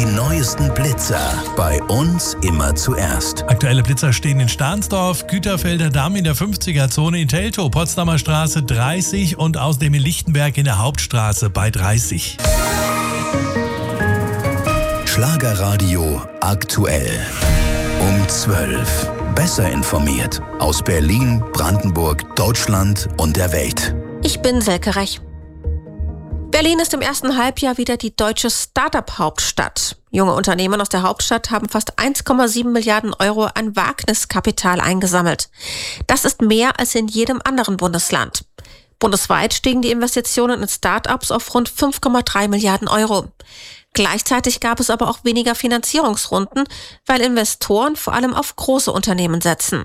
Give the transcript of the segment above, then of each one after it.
neuesten Blitzer bei uns immer zuerst. Aktuelle Blitzer stehen in Stahnsdorf, Güterfelder Damm in der 50er-Zone, in Teltow, Potsdamer Straße 30 und außerdem in Lichtenberg in der Hauptstraße bei 30. Schlagerradio aktuell. Um 12. Besser informiert aus Berlin, Brandenburg, Deutschland und der Welt. Ich bin Selke Rech. Berlin ist im ersten Halbjahr wieder die deutsche Start-up-Hauptstadt. Junge Unternehmen aus der Hauptstadt haben fast 1,7 Milliarden Euro an Wagniskapital eingesammelt. Das ist mehr als in jedem anderen Bundesland. Bundesweit stiegen die Investitionen in Start-ups auf rund 5,3 Milliarden Euro. Gleichzeitig gab es aber auch weniger Finanzierungsrunden, weil Investoren vor allem auf große Unternehmen setzen.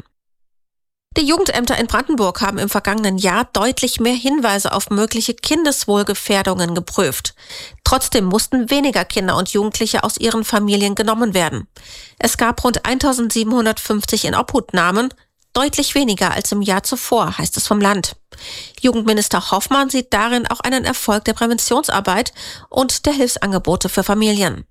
Die Jugendämter in Brandenburg haben im vergangenen Jahr deutlich mehr Hinweise auf mögliche Kindeswohlgefährdungen geprüft. Trotzdem mussten weniger Kinder und Jugendliche aus ihren Familien genommen werden. Es gab rund 1750 Inobhutnahmen, deutlich weniger als im Jahr zuvor, heißt es vom Land. Jugendminister Hoffmann sieht darin auch einen Erfolg der Präventionsarbeit und der Hilfsangebote für Familien.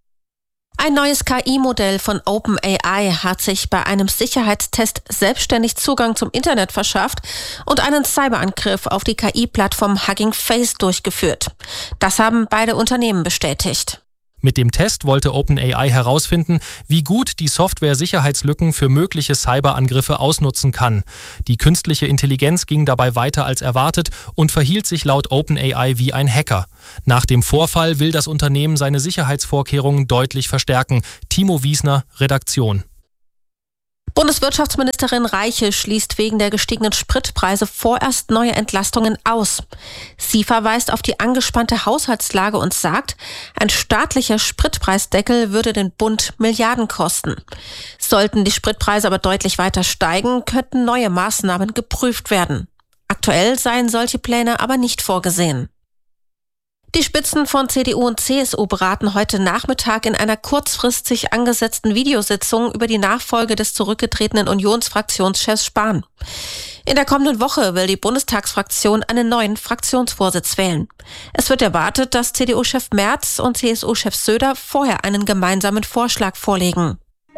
Ein neues KI-Modell von OpenAI hat sich bei einem Sicherheitstest selbstständig Zugang zum Internet verschafft und einen Cyberangriff auf die KI-Plattform Hugging Face durchgeführt. Das haben beide Unternehmen bestätigt. Mit dem Test wollte OpenAI herausfinden, wie gut die Software Sicherheitslücken für mögliche Cyberangriffe ausnutzen kann. Die künstliche Intelligenz ging dabei weiter als erwartet und verhielt sich laut OpenAI wie ein Hacker. Nach dem Vorfall will das Unternehmen seine Sicherheitsvorkehrungen deutlich verstärken. Timo Wiesner, Redaktion. Bundeswirtschaftsministerin Reiche schließt wegen der gestiegenen Spritpreise vorerst neue Entlastungen aus. Sie verweist auf die angespannte Haushaltslage und sagt, ein staatlicher Spritpreisdeckel würde den Bund Milliarden kosten. Sollten die Spritpreise aber deutlich weiter steigen, könnten neue Maßnahmen geprüft werden. Aktuell seien solche Pläne aber nicht vorgesehen. Die Spitzen von CDU und CSU beraten heute Nachmittag in einer kurzfristig angesetzten Videositzung über die Nachfolge des zurückgetretenen Unionsfraktionschefs Spahn. In der kommenden Woche will die Bundestagsfraktion einen neuen Fraktionsvorsitz wählen. Es wird erwartet, dass CDU-Chef Merz und CSU-Chef Söder vorher einen gemeinsamen Vorschlag vorlegen.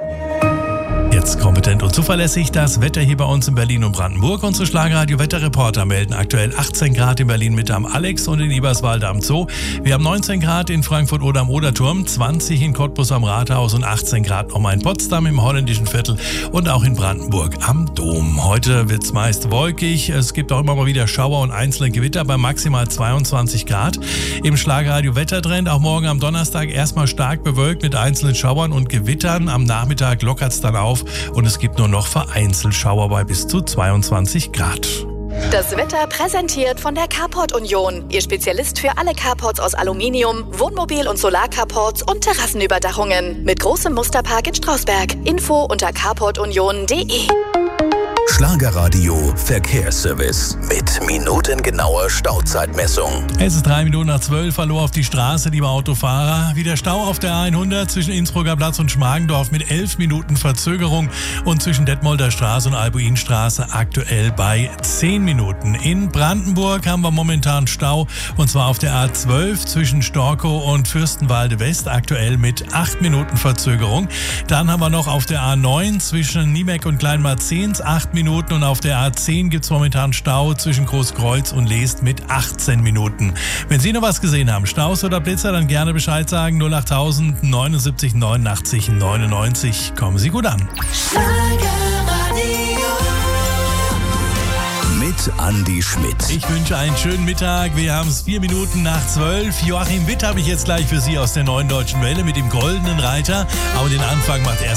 Jetzt kompetent und zuverlässig das Wetter hier bei uns in Berlin und Brandenburg. Unsere Schlagerradio-Wetterreporter melden aktuell 18 Grad in Berlin-Mitte am Alex und in Eberswalde am Zoo. Wir haben 19 Grad in Frankfurt oder am Oderturm, 20 in Cottbus am Rathaus und 18 Grad nochmal in Potsdam im Holländischen Viertel und auch in Brandenburg am Dom. Heute wird es meist wolkig. Es gibt auch immer mal wieder Schauer und einzelne Gewitter bei maximal 22 Grad. Im Schlagerradio-Wettertrend auch morgen am Donnerstag erstmal stark bewölkt mit einzelnen Schauern und Gewittern. Am Nachmittag lockert es dann auf. Und es gibt nur noch vereinzelt Schauer bei bis zu 22 Grad. Das Wetter präsentiert von der Carport Union. Ihr Spezialist für alle Carports aus Aluminium, Wohnmobil- und Solarcarports und Terrassenüberdachungen. Mit großem Musterpark in Strausberg. Info unter carportunion.de. Schlagerradio Verkehrsservice mit minutengenauer Stauzeitmessung. Es ist 3 Minuten nach 12, hallo auf die Straße, liebe Autofahrer. Wieder Stau auf der A100 zwischen Innsbrucker Platz und Schmargendorf mit 11 Minuten Verzögerung und zwischen Detmolder Straße und Albuinstraße aktuell bei 10 Minuten. In Brandenburg haben wir momentan Stau und zwar auf der A12 zwischen Storkow und Fürstenwalde West aktuell mit 8 Minuten Verzögerung. Dann haben wir noch auf der A9 zwischen Niemeck und Kleinmarzens 8 Minuten und auf der A10 gibt es momentan Stau zwischen Großkreuz und Leest mit 18 Minuten. Wenn Sie noch was gesehen haben, Staus oder Blitzer, dann gerne Bescheid sagen. 08000 79 89 99. Kommen Sie gut an. Mit Andi Schmidt. Ich wünsche einen schönen Mittag. Wir haben es 4 Minuten nach 12. Joachim Witt habe ich jetzt gleich für Sie aus der Neuen Deutschen Welle mit dem Goldenen Reiter. Aber den Anfang macht erst